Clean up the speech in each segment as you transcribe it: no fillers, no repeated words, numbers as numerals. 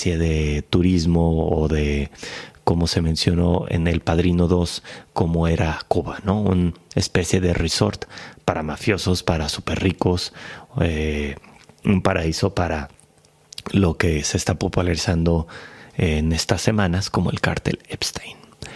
de turismo o de, como se mencionó en El Padrino 2, como era Cuba, ¿no? Una especie de resort para mafiosos, para súper ricos, un paraíso para lo que se está popularizando en estas semanas como el cártel Epstein.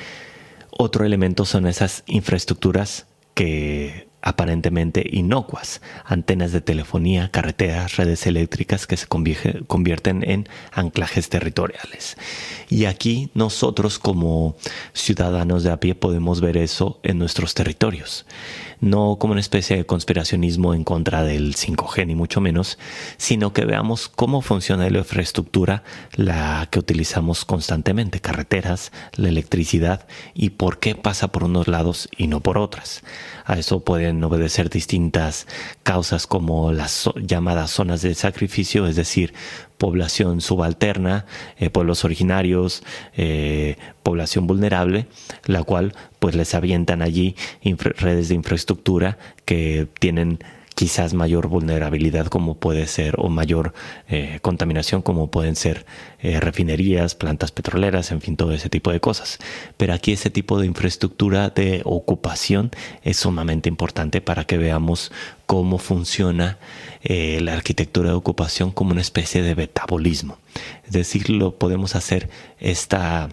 Otro elemento son esas infraestructuras que aparentemente inocuas, antenas de telefonía, carreteras, redes eléctricas que se convierten en anclajes territoriales. Y aquí nosotros como ciudadanos de a pie podemos ver eso en nuestros territorios. No como una especie de conspiracionismo en contra del 5G, ni mucho menos, sino que veamos cómo funciona la infraestructura, la que utilizamos constantemente, carreteras, la electricidad, y por qué pasa por unos lados y no por otras. A eso pueden obedecer distintas causas como las llamadas zonas de sacrificio, es decir, población subalterna, pueblos originarios, población vulnerable, la cual pues les avientan allí redes de infraestructura que tienen quizás mayor vulnerabilidad como puede ser, o mayor contaminación como pueden ser refinerías, plantas petroleras, en fin, todo ese tipo de cosas. Pero aquí ese tipo de infraestructura de ocupación es sumamente importante para que veamos cómo funciona la arquitectura de ocupación como una especie de metabolismo. Es decir, lo podemos hacer esta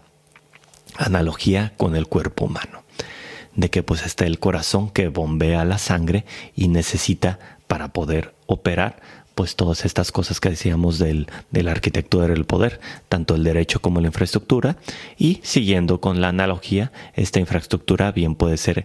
analogía con el cuerpo humano, de que pues está el corazón que bombea la sangre y necesita para poder operar pues todas estas cosas que decíamos de la arquitectura del poder, tanto el derecho como la infraestructura. Y siguiendo con la analogía, esta infraestructura bien puede ser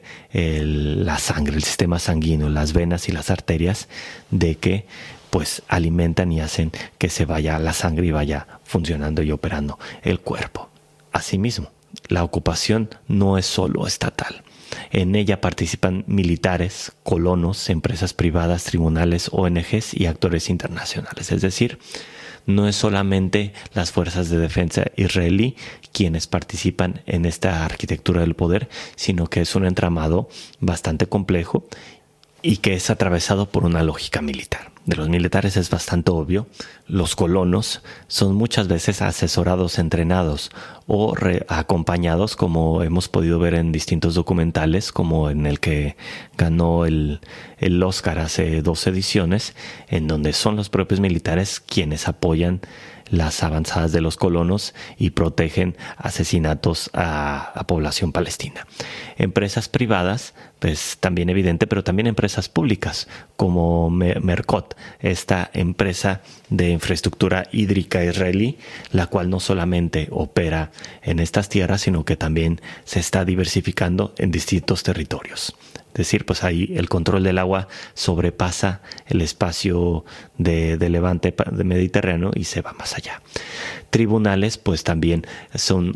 la sangre, el sistema sanguíneo, las venas y las arterias, de que pues alimentan y hacen que se vaya la sangre y vaya funcionando y operando el cuerpo. Asimismo, la ocupación no es solo estatal. En ella participan militares, colonos, empresas privadas, tribunales, ONGs y actores internacionales. Es decir, no es solamente las fuerzas de defensa israelí quienes participan en esta arquitectura del poder, sino que es un entramado bastante complejo y que es atravesado por una lógica militar. De los militares es bastante obvio. Los colonos son muchas veces asesorados, entrenados o acompañados, como hemos podido ver en distintos documentales, como en el que ganó el Oscar hace 2 ediciones, en donde son los propios militares quienes apoyan las avanzadas de los colonos y protegen asesinatos a población palestina. Empresas privadas, pues también evidente, pero también empresas públicas como Mercot, esta empresa de infraestructura hídrica israelí, la cual no solamente opera en estas tierras, sino que también se está diversificando en distintos territorios. Es decir, pues ahí el control del agua sobrepasa el espacio de levante de Mediterráneo y se va más allá. Tribunales, pues también son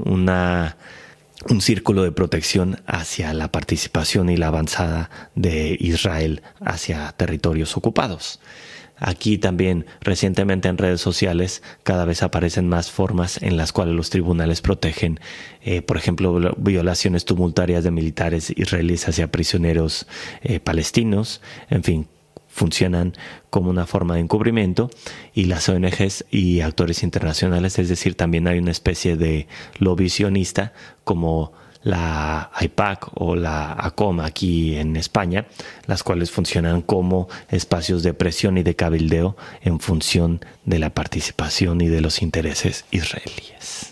un círculo de protección hacia la participación y la avanzada de Israel hacia territorios ocupados. Aquí también recientemente en redes sociales cada vez aparecen más formas en las cuales los tribunales protegen, por ejemplo, violaciones tumultuarias de militares israelíes hacia prisioneros palestinos, en fin, funcionan como una forma de encubrimiento. Y las ONGs y actores internacionales, es decir, también hay una especie de lobby sionista como la AIPAC o la ACOM aquí en España, las cuales funcionan como espacios de presión y de cabildeo en función de la participación y de los intereses israelíes.